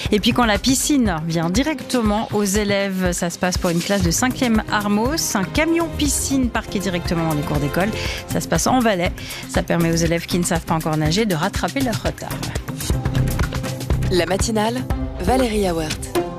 Et puis quand la piscine vient directement aux élèves, ça se passe pour une classe de 5e Armos. Un camion piscine parqué directement dans les cours d'école. Ça se passe en Valais. Ça permet aux élèves qui ne savent pas encore nager de rattraper leur retard. La matinale, Valérie Awert.